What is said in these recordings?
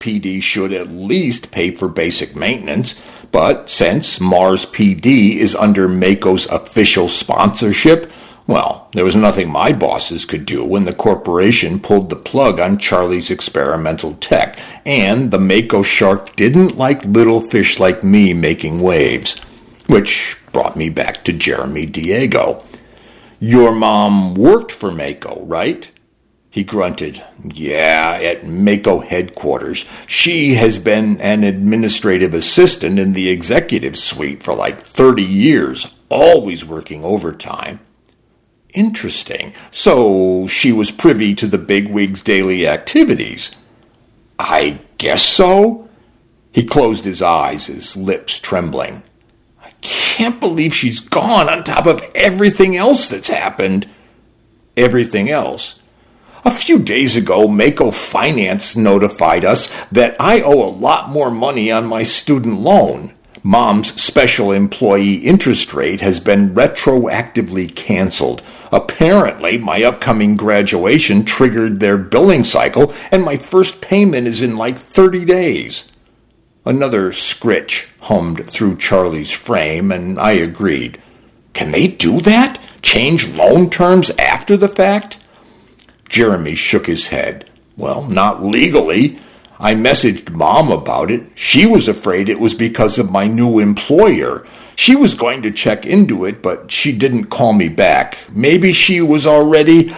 PD should at least pay for basic maintenance, but since Mars PD is under Mako's official sponsorship, well, there was nothing my bosses could do when the corporation pulled the plug on Charlie's experimental tech, and the Mako shark didn't like little fish like me making waves. Which brought me back to Jeremy Diego. Your mom worked for Mako, right? He grunted. Yeah, at Mako headquarters. She has been an administrative assistant in the executive suite for like 30 years, always working overtime. Interesting. So she was privy to the bigwig's daily activities. I guess so. He closed his eyes, his lips trembling. I can't believe she's gone on top of everything else that's happened. Everything else? A few days ago, Mako Finance notified us that I owe a lot more money on my student loan. Mom's special employee interest rate has been retroactively canceled. Apparently, my upcoming graduation triggered their billing cycle, and my first payment is in like 30 days. Another scritch hummed through Charlie's frame, and I agreed. Can they do that? Change loan terms after the fact? Jeremy shook his head. Well, not legally. I messaged Mom about it. She was afraid it was because of my new employer. She was going to check into it, but she didn't call me back. Maybe she was already...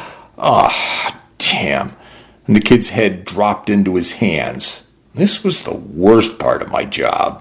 damn. And the kid's head dropped into his hands. This was the worst part of my job.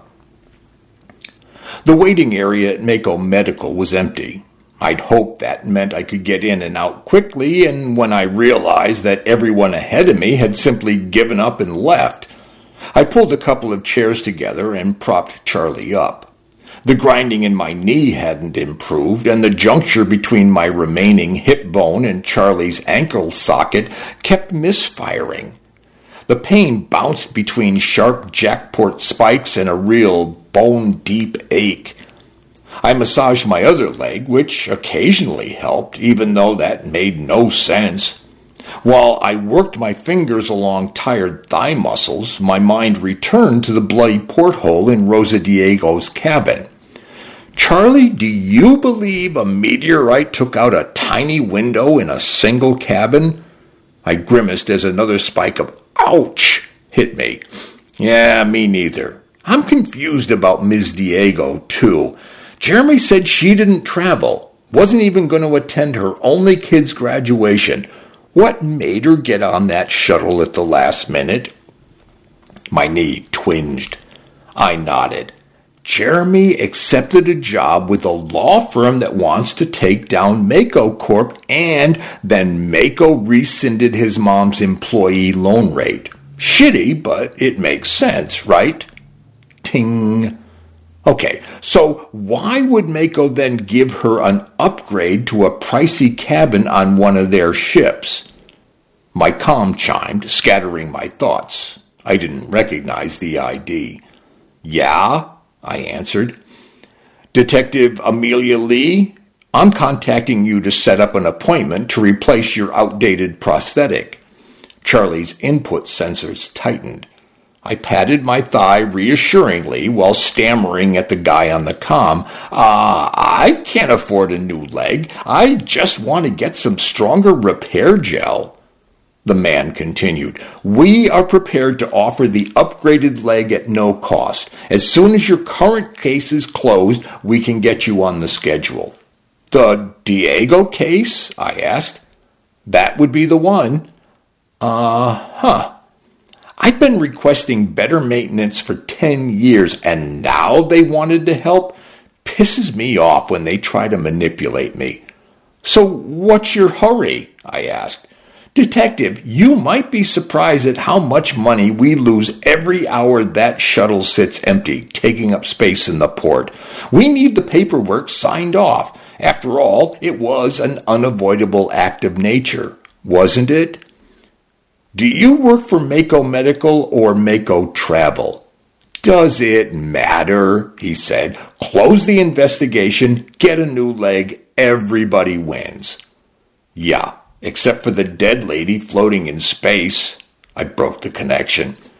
The waiting area at Mako Medical was empty. I'd hoped that meant I could get in and out quickly, and when I realized that everyone ahead of me had simply given up and left, I pulled a couple of chairs together and propped Charlie up. The grinding in my knee hadn't improved, and the juncture between my remaining hip bone and Charlie's ankle socket kept misfiring. The pain bounced between sharp jackpot spikes and a real bone-deep ache. I massaged my other leg, which occasionally helped, even though that made no sense. While I worked my fingers along tired thigh muscles, my mind returned to the bloody porthole in Rosa Diego's cabin. Charlie, do you believe a meteorite took out a tiny window in a single cabin? I grimaced as another spike of ouch hit me. Yeah, me neither. I'm confused about Ms. Diego, too. Jeremy said she didn't travel, wasn't even going to attend her only kid's graduation. What made her get on that shuttle at the last minute? My knee twinged. I nodded. Jeremy accepted a job with a law firm that wants to take down Mako Corp, and then Mako rescinded his mom's employee loan rate. Shitty, but it makes sense, right? Ting. Okay, so why would Mako then give her an upgrade to a pricey cabin on one of their ships? My comm chimed, scattering my thoughts. I didn't recognize the ID. Yeah, I answered. Detective Amelia Lee, I'm contacting you to set up an appointment to replace your outdated prosthetic. Charlie's input sensors tightened. I patted my thigh reassuringly while stammering at the guy on the comm. I can't afford a new leg. I just want to get some stronger repair gel. The man continued. We are prepared to offer the upgraded leg at no cost. As soon as your current case is closed, we can get you on the schedule. The Diego case? I asked. That would be the one. I've been requesting better maintenance for 10 years, and now they wanted to help? Pisses me off when they try to manipulate me. So what's your hurry? I asked. Detective, you might be surprised at how much money we lose every hour that shuttle sits empty, taking up space in the port. We need the paperwork signed off. After all, it was an unavoidable act of nature, wasn't it? Do you work for Mako Medical or Mako Travel? Does it matter? He said. Close the investigation, get a new leg, everybody wins. Yeah, except for the dead lady floating in space. I broke the connection.